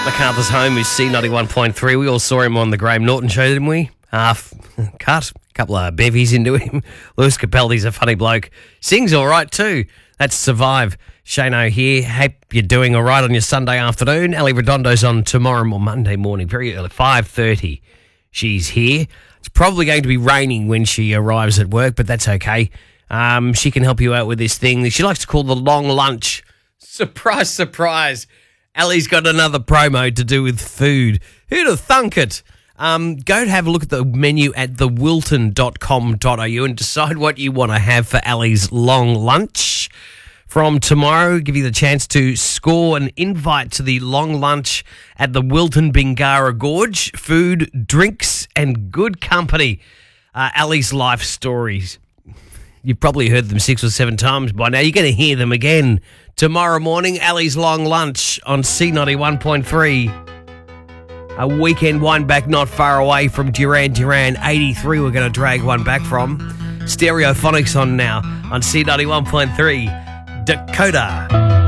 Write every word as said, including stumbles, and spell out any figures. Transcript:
MacArthur's home is C ninety-one point three. We all saw him on the Graham Norton show, didn't we? Half cut, a couple of bevies into him. Lewis Capaldi's a funny bloke. Sings all right too. That's Survive. Shano here. Hope you're doing all right on your Sunday afternoon. Ali Redondo's on tomorrow or Monday morning, very early, five thirty. She's here. It's probably going to be raining when she arrives at work, but that's okay. Um, she can help you out with this thing that she likes to call the long lunch. Surprise, surprise. Ali's got another promo to do with food. Who'd have thunk it? Um, go and have a look at the menu at the wilton dot com dot a u and decide what you want to have for Ali's long lunch. From tomorrow, give you the chance to score an invite to the long lunch at the Wilton Bingara Gorge. Food, drinks, and good company. Uh, Ali's life stories. You've probably heard them six or seven times by now. You're going to hear them again tomorrow morning. Ali's long lunch on C ninety-one point three. A weekend one back not far away from Duran Duran. eighty-three we're going to drag one back from. Stereophonics on now on C ninety-one point three. Dakota.